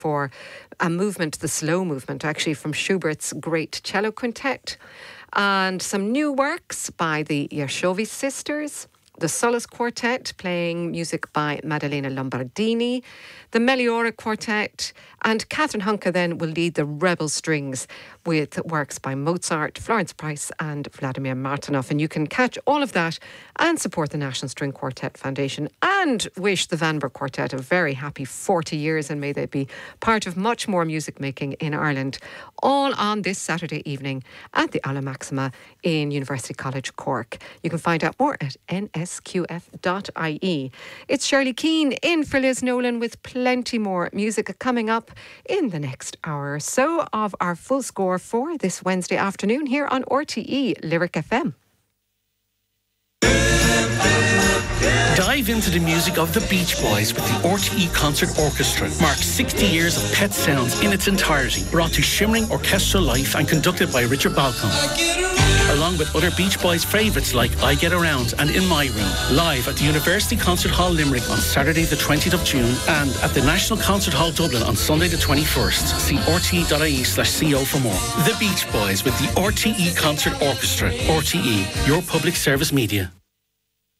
for a movement, the slow movement, actually, from Schubert's Great Cello Quintet. And some new works by the Yershovi sisters, the Solace Quartet playing music by Maddalena Lombardini, the Meliora Quartet, and Catherine Hunke then will lead the Rebel Strings with works by Mozart, Florence Price and Vladimir Martynov. And you can catch all of that and support the National String Quartet Foundation and wish the Vanbrugh Quartet a very happy 40 years, and may they be part of much more music making in Ireland, all on this Saturday evening at the Aula Maxima in University College Cork. You can find out more at nsqf.ie. It's Shirley Keane in for Liz Nolan with plenty more music coming up in the next hour or so of our full score for this Wednesday afternoon here on RTE Lyric FM. Dive into the music of the Beach Boys with the RTE Concert Orchestra. Mark 60 years of pet sounds in its entirety, brought to shimmering orchestral life and conducted by Richard Balcom. Along with other Beach Boys favourites like I Get Around and In My Room, live at the University Concert Hall Limerick on Saturday the 20th of June and at the National Concert Hall Dublin on Sunday the 21st. See rte.ie/co for more. The Beach Boys with the RTE Concert Orchestra. RTE, your public service media.